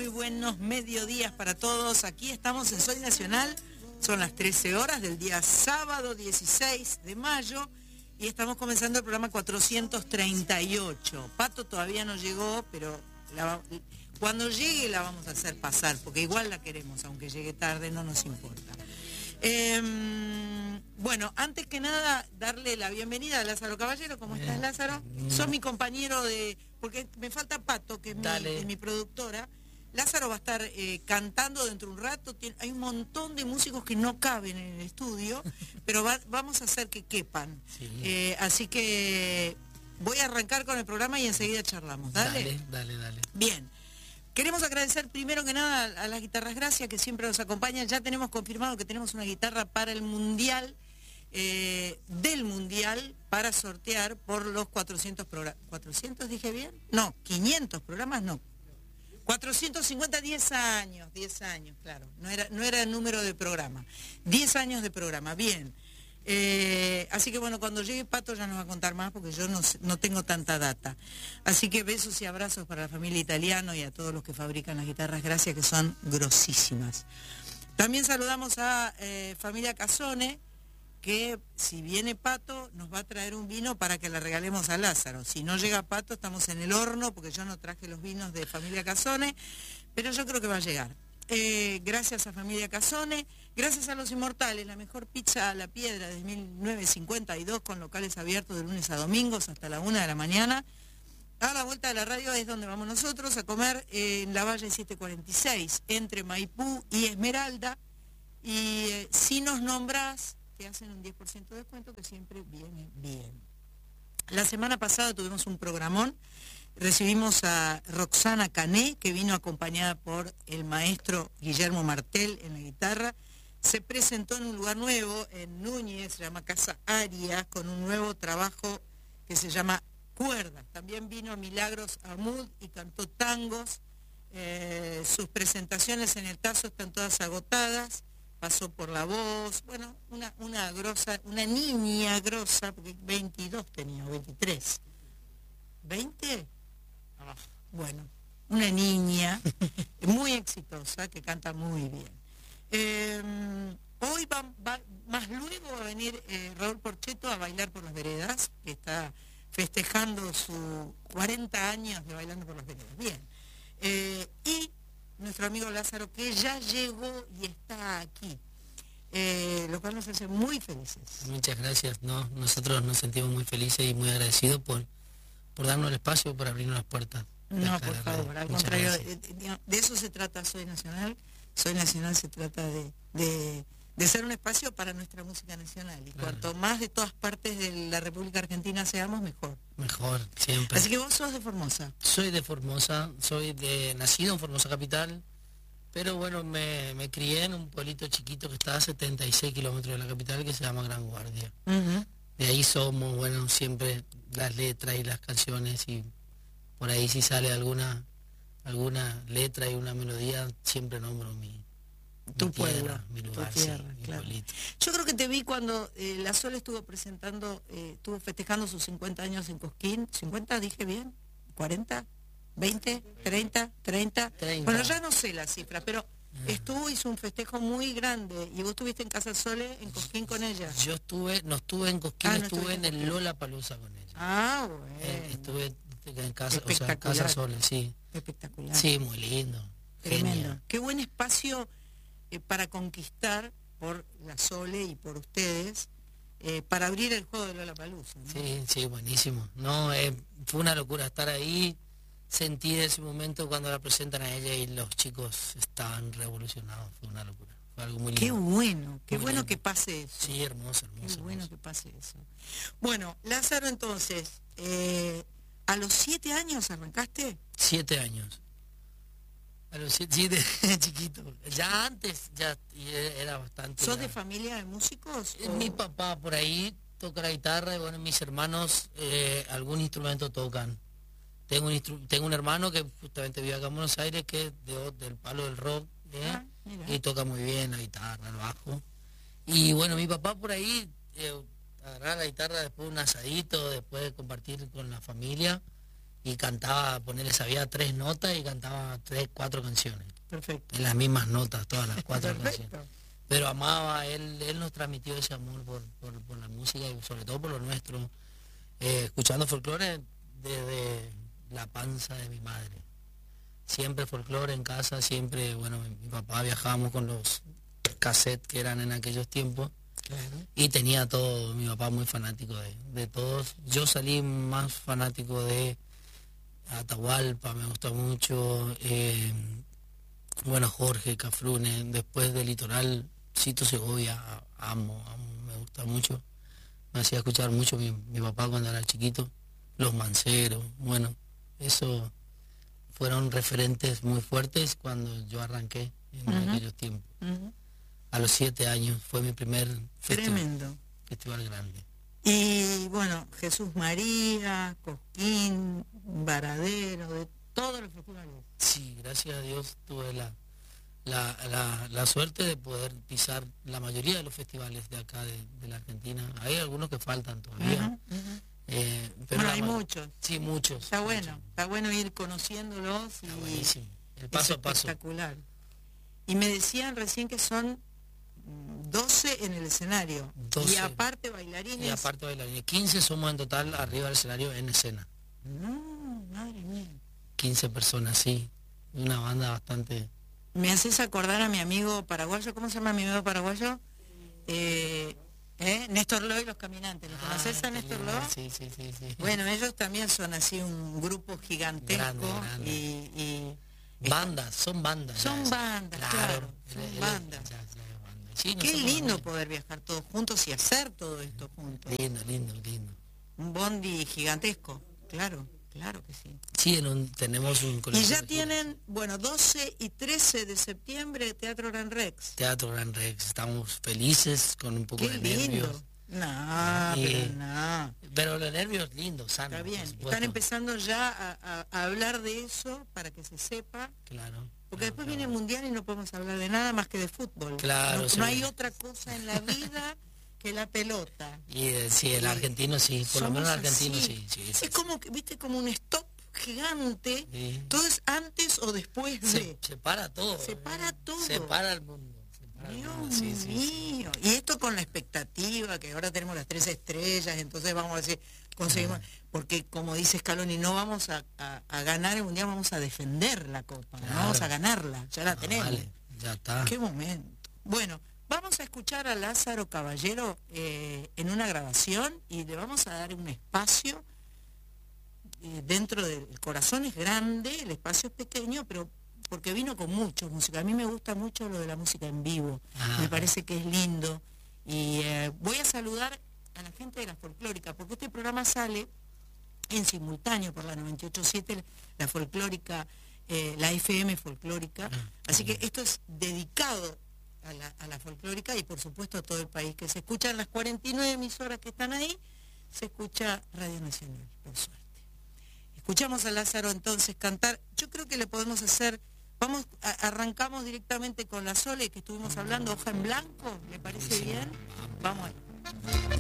Muy buenos mediodías para todos. Aquí estamos en Soy Nacional. Son las 13 horas del día sábado 16 de mayo y estamos comenzando el programa 438. Pato todavía no llegó, pero cuando llegue la vamos a hacer pasar, porque igual la queremos, aunque llegue tarde, no nos importa. Bueno, antes que nada, darle la bienvenida a Lázaro Caballero. ¿Cómo estás, Lázaro? Sos mi compañero porque me falta Pato, que es mi productora. Lázaro va a estar cantando dentro de un rato. Hay un montón de músicos que no caben en el estudio, pero vamos a hacer que quepan. Sí. Así que voy a arrancar con el programa y enseguida charlamos. Dale. Dale. Bien. Queremos agradecer primero que nada a las Guitarras Gracia, que siempre nos acompañan. Ya tenemos confirmado que tenemos una guitarra para el Mundial, del Mundial, para sortear por los 400 programas. ¿400 dije bien? No, 500 programas no. 450, 10 años, claro. No era el número de programa. 10 años de programa, bien. Así que bueno, cuando llegue Pato ya nos va a contar más porque yo no tengo tanta data. Así que besos y abrazos para la familia Italiano y a todos los que fabrican las guitarras Gracia, que son grosísimas. También saludamos a familia Casone, que si viene Pato nos va a traer un vino para que le regalemos a Lázaro. Si no llega Pato estamos en el horno porque yo no traje los vinos de familia Casone, pero yo creo que va a llegar. Gracias a familia Casone, gracias a Los Inmortales, la mejor pizza a la piedra desde 1952, con locales abiertos de lunes a domingos hasta la 1 de la mañana. A la vuelta de la radio es donde vamos nosotros a comer, en la Valle 746, entre Maipú y Esmeralda. Y si nos nombrás, te hacen un 10% de descuento, que siempre viene bien. La semana pasada tuvimos un programón. Recibimos a Roxana Cané, que vino acompañada por el maestro Guillermo Martel en la guitarra. Se presentó en un lugar nuevo, en Núñez, se llama Casa Arias, con un nuevo trabajo que se llama Cuerdas. También vino Milagros Amud y cantó tangos. Sus presentaciones en el Tazo están todas agotadas. Pasó por La Voz, bueno, una niña grosa, porque 22 tenía, 23. ¿20? Bueno, una niña muy exitosa que canta muy bien. Hoy más luego va a venir Raúl Porchetto a bailar por las veredas, que está festejando sus 40 años de Bailando por las Veredas. Bien. Y nuestro amigo Lázaro, que ya llegó y está aquí, lo cual nos hace muy felices. Muchas gracias. Nosotros nos sentimos muy felices y muy agradecidos por darnos el espacio, por abrirnos las puertas. No, por favor, al contrario, de eso se trata Soy Nacional. Soy Nacional se trata de ser un espacio para nuestra música nacional. Y claro, cuanto más de todas partes de la República Argentina seamos, mejor. Mejor, siempre. Así que vos sos de Formosa. Soy de Formosa, nacido en Formosa Capital, pero bueno, me crié en un pueblito chiquito que está a 76 kilómetros de la capital, que se llama Gran Guardia. De ahí somos, bueno, siempre las letras y las canciones, y por ahí si sale alguna letra y una melodía, siempre nombro tu pueblo, mi lugar, tu tierra, sí, claro. mi pueblito. Yo creo que te vi cuando La Sol estuvo festejando sus 50 años en Cosquín. ¿50 dije bien? ¿40? ¿20? ¿30? ¿30? Bueno, ya no sé la cifra, pero hizo un festejo muy grande. Y vos estuviste en Casa Sole, en Cosquín, con ella. No estuve en Cosquín, estuve en el Lollapalooza con ella. Ah, bueno. Estuve en Casa Sole, sí. Espectacular. Sí, muy lindo. Tremendo. Genial. Qué buen espacio para conquistar por La Sole y por ustedes, para abrir el juego de Lollapalooza, ¿no? Sí, buenísimo. No, fue una locura estar ahí. Sentí ese momento cuando la presentan a ella y los chicos estaban revolucionados. Fue una locura. Fue algo muy lindo. Qué bueno, muy bueno lindo. Que pase eso. Sí, hermoso. Qué bueno que pase eso. Bueno, Lázaro, entonces, ¿a los 7 años arrancaste? 7 años. A los 7, chiquito. Ya antes, era bastante. ¿Sos de familia de músicos? Mi papá por ahí toca la guitarra y bueno, mis hermanos algún instrumento tocan. Tengo un hermano que justamente vive acá en Buenos Aires, que es del palo del rock, y toca muy bien la guitarra, el bajo. Y bueno, mi papá por ahí agarrar la guitarra después de un asadito, después de compartir con la familia, y cantaba, ponerle, sabía 3 notas y cantaba 3, 4 canciones. Perfecto. En las mismas notas, todas las 4 canciones. Pero amaba, él nos transmitió ese amor por la música y sobre todo por lo nuestro. Escuchando folclore desde la panza de mi madre. Siempre folclore en casa, siempre, bueno, mi papá viajábamos con los cassettes que eran en aquellos tiempos. Claro. Y tenía todo, mi papá muy fanático de todos. Yo salí más fanático de Atahualpa, me gusta mucho, bueno, Jorge Cafrune, después de Litoral, Cito Segovia, amo, me gusta mucho. Me hacía escuchar mucho mi papá cuando era chiquito, Los Manceros, bueno, eso fueron referentes muy fuertes cuando yo arranqué en aquellos tiempos. A los 7 años fue mi primer festival grande. Y bueno, Jesús María, Cosquín, Varadero, de todos los festivales. Sí, gracias a Dios tuve la suerte de poder pisar la mayoría de los festivales de acá de la Argentina. Hay algunos que faltan todavía. Pero bueno, hay muchos. Sí, muchos. Está bueno ir conociéndolos. Está buenísimo. El paso a paso. Espectacular. Y me decían recién que son 12 en el escenario. 12. Y aparte bailarines. 15 somos en total arriba del escenario en escena. No, madre mía. 15 personas, sí. Una banda bastante... Me haces acordar a mi amigo paraguayo. ¿Cómo se llama mi amigo paraguayo? Néstor Loy, Los Caminantes. ¿Lo conoces a Néstor Loy? Sí. Bueno, ellos también son así un grupo gigantesco. Grande. Y bandas, son bandas. Son bandas, claro. Son bandas. Sí, qué lindo poder viajar todos juntos y hacer todo esto juntos. Lindo. Un bondi gigantesco, claro que sí. Sí, tenemos un colegio. Y ya tienen, bueno, 12 y 13 de septiembre, Teatro Gran Rex. Teatro Gran Rex, estamos felices con un poco de nervios. Pero los nervios lindos, sanos. Está bien, están empezando ya a hablar de eso para que se sepa. Claro. Porque después viene el Mundial y no podemos hablar de nada más que de fútbol. Claro. No hay otra cosa en la vida que la pelota. Y sí, el argentino sí, por lo menos el argentino sí. Es como, viste, como un stop gigante. Sí. Todo es antes o después de. Se para todo. Se para todo. Se para el mundo. Dios mío. Y esto con la expectativa que ahora tenemos las 3 estrellas, entonces vamos a decir, conseguimos, porque como dice Scaloni, no vamos a ganar el Mundial, vamos a defender la Copa, no vamos a ganarla, ya la tenemos. Vale, ya está. Qué momento. Bueno, vamos a escuchar a Lázaro Caballero en una grabación y le vamos a dar un espacio dentro del corazón. Es grande, el espacio es pequeño, pero porque vino con mucho música. A mí me gusta mucho lo de la música en vivo. Me parece que es lindo. Y voy a saludar a la gente de la folclórica, porque este programa sale en simultáneo por la 98.7, la folclórica, la FM folclórica. Así que esto es dedicado a la folclórica y por supuesto a todo el país, que se escuchan las 49 emisoras que están ahí, se escucha Radio Nacional, por suerte. Escuchamos a Lázaro entonces cantar. Yo creo que le podemos hacer, arrancamos directamente con la Sole que estuvimos hablando, Hoja en Blanco, ¿le parece bien? Vamos ahí.